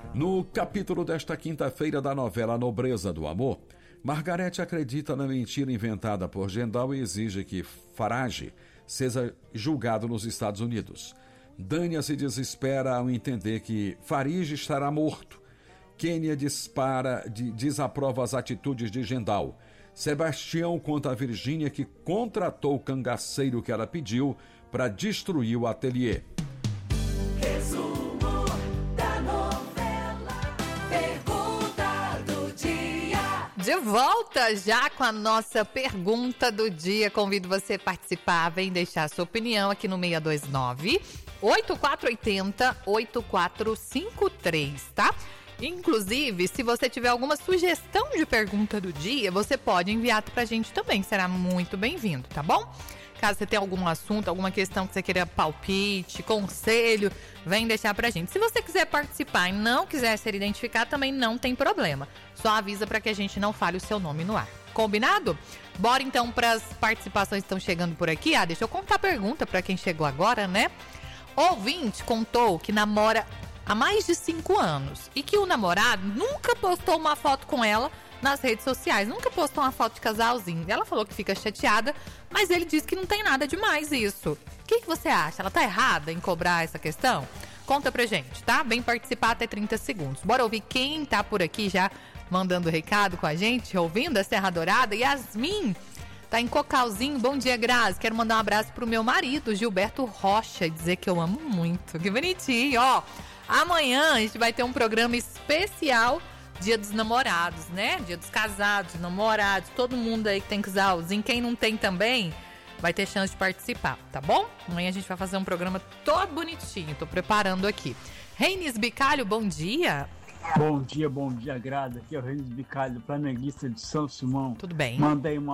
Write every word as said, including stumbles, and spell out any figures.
No capítulo desta quinta-feira da novela Nobreza do Amor, Margarete acredita na mentira inventada por Gendal e exige que Farage seja julgado nos Estados Unidos. Dânia se desespera ao entender que Farige estará morto. Kênia dispara, de, desaprova as atitudes de Gendal. Sebastião conta a Virgínia que contratou o cangaceiro que ela pediu para destruir o ateliê. Resumo da novela, pergunta do dia. De volta já com a nossa pergunta do dia. Convido você a participar, vem deixar a sua opinião aqui no seis dois nove, oito quatro oito zero, oito quatro cinco três, tá? Inclusive, se você tiver alguma sugestão de pergunta do dia, você pode enviar pra gente também, será muito bem-vindo, tá bom? Caso você tenha algum assunto, alguma questão que você queira palpite, conselho, vem deixar pra gente. Se você quiser participar e não quiser ser identificado, também não tem problema. Só avisa pra que a gente não fale o seu nome no ar. Combinado? Bora então pras participações que estão chegando por aqui. Ah, deixa eu contar a pergunta pra quem chegou agora, né? Ouvinte contou que namora há mais de cinco anos e que o namorado nunca postou uma foto com ela nas redes sociais, nunca postou uma foto de casalzinho. Ela falou que fica chateada, mas ele diz que não tem nada demais isso. O que, que você acha? Ela tá errada em cobrar essa questão? Conta pra gente, tá? Vem participar até trinta segundos. Bora ouvir quem tá por aqui já mandando recado com a gente, ouvindo a Serra Dourada. Yasmin tá em Cocalzinho. Bom dia, Grazi. Quero mandar um abraço pro meu marido, Gilberto Rocha, e dizer que eu amo muito. Que bonitinho, ó. Amanhã a gente vai ter um programa especial, Dia dos Namorados, né? Dia dos casados, namorados, todo mundo aí que tem casalzinho. Quem não tem também vai ter chance de participar, tá bom? Amanhã a gente vai fazer um programa todo bonitinho, tô preparando aqui. Reines Bicalho, bom dia. Bom dia, bom dia, Grazi. Aqui é o Reines Bicalho, flamenguista de São Simão. Tudo bem? Mandei uma